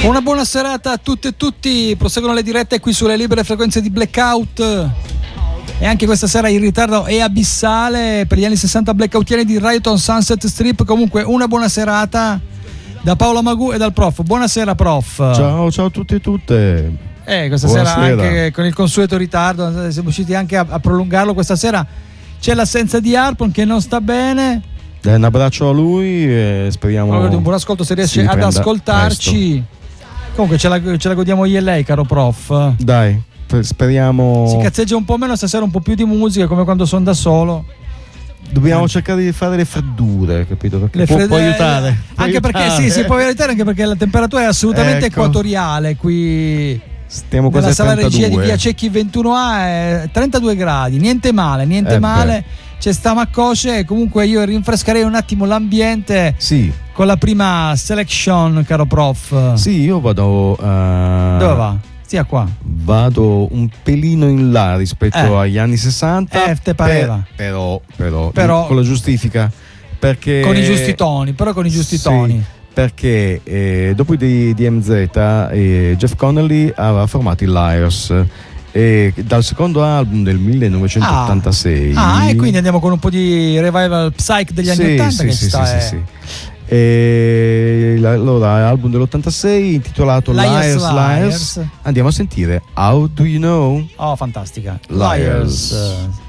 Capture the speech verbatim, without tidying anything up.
Una buona serata a tutte e tutti, proseguono le dirette qui sulle libere frequenze di Blackout e anche questa sera il ritardo è abissale per gli anni sessanta blackoutiani di Riot on Sunset Strip. Comunque una buona serata da Paolo Magù e dal prof. Buonasera prof. Ciao, ciao a tutti e tutte. Eh, questa buonasera. Sera anche con il consueto ritardo siamo riusciti anche a, a prolungarlo. Questa sera c'è l'assenza di Harpon che non sta bene. Eh, un abbraccio a lui e speriamo allora, un buon ascolto se riesce ad ascoltarci presto. Comunque ce la, ce la godiamo io e lei, caro prof. Dai, speriamo. Si cazzeggia un po' meno stasera, un po' più di musica, come quando sono da solo. Dobbiamo eh. cercare di fare le freddure, capito? Perché le può, fredde... può aiutare. Può anche aiutare. perché sì, si può aiutare anche perché la temperatura è assolutamente ecco. equatoriale qui. Stiamo nella sala trentadue. Regia di Via Cecchi ventuno A è trentadue gradi, niente male, niente eh male. Beh. C'è sta Maccoce, comunque io rinfrescherei un attimo l'ambiente. Sì. Con la prima selection, caro prof. Sì, io vado. Uh, Dove va? Stia qua. Vado un pelino in là rispetto eh. agli anni sessanta. Eh, te pareva. Per, però, però, però, con la giustifica. Perché. Con i giusti toni, però con i giusti sì, toni. Perché eh, dopo i D M Z, eh, Jeff Connelly aveva formato i Liars. E dal secondo album del millenovecentottantasei. Ah, ah, e quindi andiamo con un po' di revival psych degli anni sì, ottanta sì, che sì, sta sì, è... sì, sì. E allora album dell'ottantasei intitolato Liars Liars, Liars. Andiamo a sentire How Do You Know? Oh, fantastica. Liars, Liars.